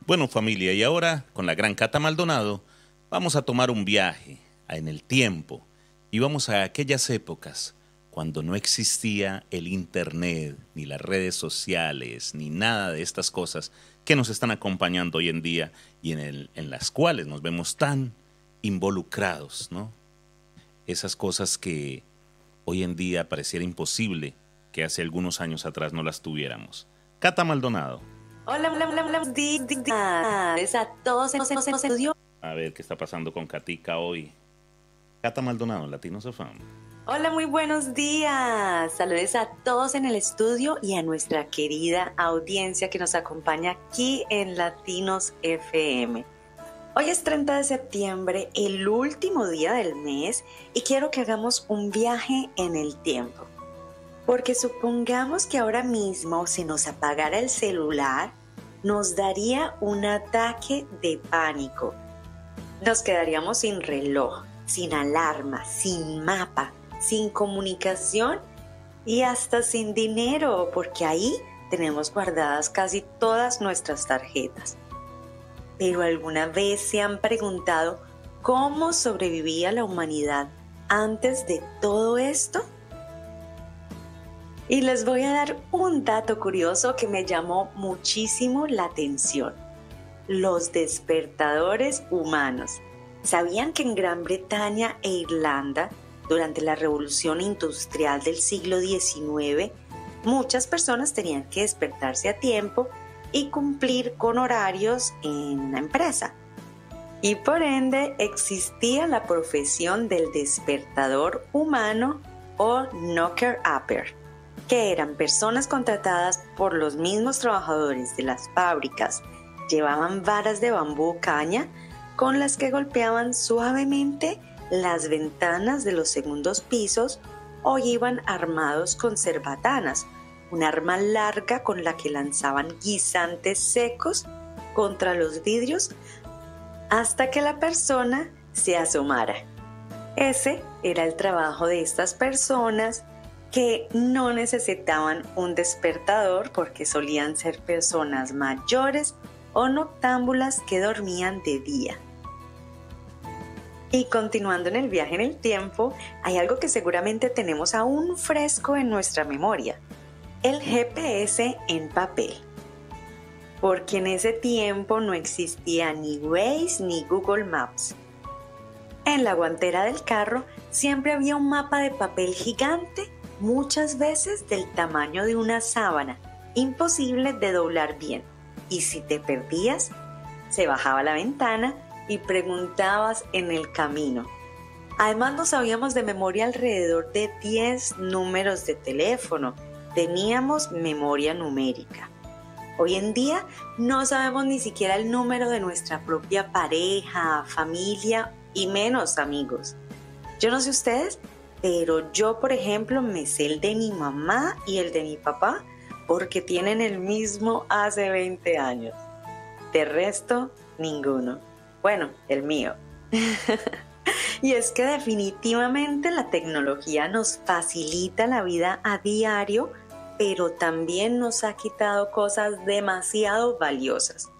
Bueno, familia, y ahora con la gran Cata Maldonado vamos a tomar un viaje en el tiempo y vamos a aquellas épocas cuando no existía el internet, ni las redes sociales, ni nada de estas cosas que nos están acompañando hoy en día y en las cuales nos vemos tan involucrados, ¿no? Esas cosas que hoy en día pareciera imposible que hace algunos años atrás no las tuviéramos. Cata Maldonado. Hola, hola, hola, hola, días a todos en el estudio. A ver qué está pasando con Catica hoy. Cata Maldonado, Latinos of Fam. Hola, muy buenos días. Saludos a todos en el estudio y a nuestra querida audiencia que nos acompaña aquí en Latinos FM. Hoy es 30 de septiembre, el último día del mes, y quiero que hagamos un viaje en el tiempo. Porque supongamos que ahora mismo se nos apagara el celular, nos daría un ataque de pánico. Nos quedaríamos sin reloj, sin alarma, sin mapa, sin comunicación y hasta sin dinero, porque ahí tenemos guardadas casi todas nuestras tarjetas. Pero ¿alguna vez se han preguntado cómo sobrevivía la humanidad antes de todo esto? Y les voy a dar un dato curioso que me llamó muchísimo la atención. Los despertadores humanos. ¿Sabían que en Gran Bretaña e Irlanda, durante la Revolución Industrial del siglo XIX, muchas personas tenían que despertarse a tiempo y cumplir con horarios en una empresa? Y por ende existía la profesión del despertador humano o knocker-upper, que eran personas contratadas por los mismos trabajadores de las fábricas. Llevaban varas de bambú o caña con las que golpeaban suavemente las ventanas de los segundos pisos o iban armados con cerbatanas, un arma larga con la que lanzaban guisantes secos contra los vidrios hasta que la persona se asomara. Ese era el trabajo de estas personas que no necesitaban un despertador porque solían ser personas mayores o noctámbulas que dormían de día. Y continuando en el viaje en el tiempo, hay algo que seguramente tenemos aún fresco en nuestra memoria: el GPS en papel. Porque en ese tiempo no existía ni Waze ni Google Maps. En la guantera del carro siempre había un mapa de papel gigante, muchas veces del tamaño de una sábana, imposible de doblar bien. Y si te perdías, se bajaba la ventana y preguntabas en el camino. Además, nos sabíamos de memoria alrededor de 10 números de teléfono. Teníamos memoria numérica. Hoy en día no sabemos ni siquiera el número de nuestra propia pareja, familia y menos amigos. Yo no sé ustedes, pero yo, por ejemplo, me sé el de mi mamá y el de mi papá porque tienen el mismo hace 20 años. De resto, ninguno. Bueno, el mío. Y es que definitivamente la tecnología nos facilita la vida a diario, pero también nos ha quitado cosas demasiado valiosas.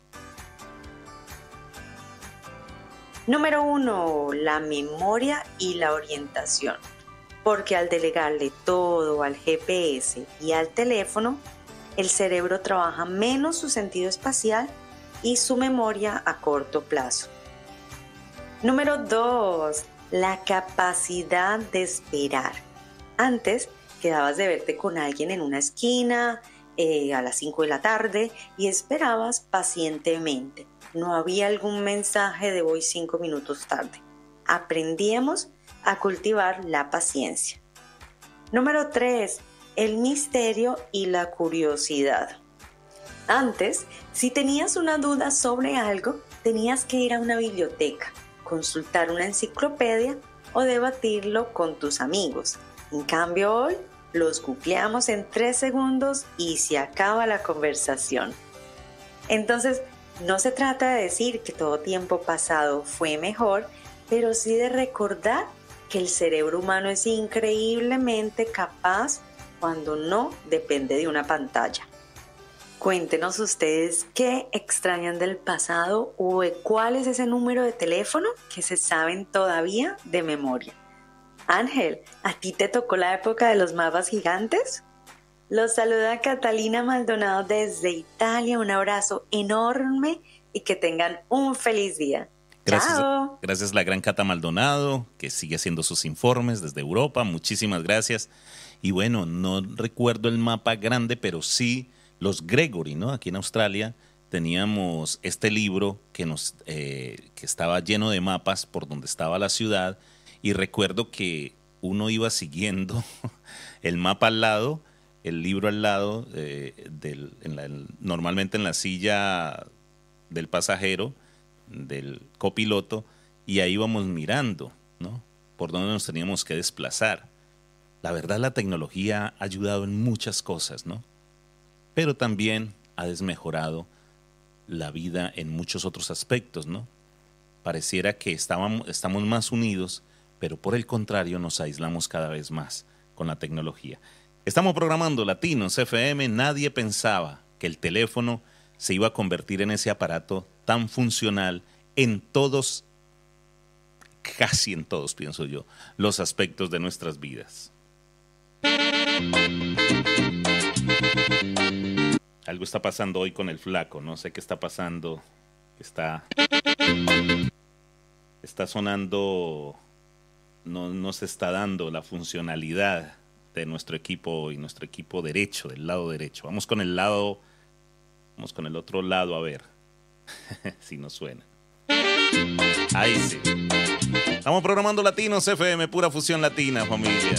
Número 1, la memoria y la orientación. Porque al delegarle todo al GPS y al teléfono, el cerebro trabaja menos su sentido espacial y su memoria a corto plazo. Número 2, la capacidad de esperar. Antes quedabas de verte con alguien en una esquina a las 5 de la tarde y esperabas pacientemente. No había algún mensaje de voy 5 minutos tarde. Aprendíamos a cultivar la paciencia. Número 3, el misterio y la curiosidad. Antes, si tenías una duda sobre algo, tenías que ir a una biblioteca, consultar una enciclopedia o debatirlo con tus amigos. En cambio, hoy los googleamos en 3 segundos y se acaba la conversación. Entonces, no se trata de decir que todo tiempo pasado fue mejor, pero sí de recordar que el cerebro humano es increíblemente capaz cuando no depende de una pantalla. Cuéntenos ustedes qué extrañan del pasado o cuál es ese número de teléfono que se saben todavía de memoria. Ángel, ¿a ti te tocó la época de los mapas gigantes? Los saluda Catalina Maldonado desde Italia. Un abrazo enorme y que tengan un feliz día. ¡Chao! Gracias a la gran Cata Maldonado, que sigue haciendo sus informes desde Europa. Muchísimas gracias. Y bueno, no recuerdo el mapa grande, pero sí los Gregory, ¿no? Aquí en Australia teníamos este libro que estaba lleno de mapas por donde estaba la ciudad. Y recuerdo que uno iba siguiendo el mapa al lado, el libro al lado, normalmente en la silla del pasajero, del copiloto, y ahí íbamos mirando, ¿no? Por dónde nos teníamos que desplazar. La verdad, la tecnología ha ayudado en muchas cosas, ¿no? Pero también ha desmejorado la vida en muchos otros aspectos, ¿no? Pareciera que estamos más unidos, pero por el contrario nos aislamos cada vez más con la tecnología. Estamos programando Latinos FM. Nadie pensaba que el teléfono se iba a convertir en ese aparato tan funcional en todos, casi en todos, pienso yo, los aspectos de nuestras vidas. Algo está pasando hoy con el flaco, no sé qué está pasando. Está sonando, no se está dando la funcionalidad de nuestro equipo y nuestro equipo derecho, del lado derecho. Vamos con el otro lado a ver si nos suena. Ahí sí. Estamos programando Latinos FM, pura fusión latina, familia.